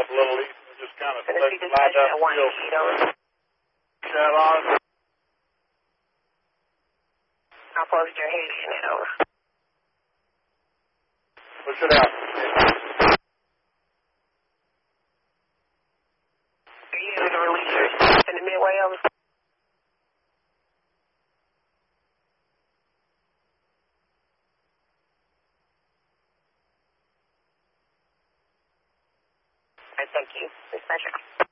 up a little east and just kind of Gonna stuck see this lined patient up at 1 real over. shut on. How close is your head in it over? Push it out. Are you able to release your step in the midway over? Thank you. Dispatcher.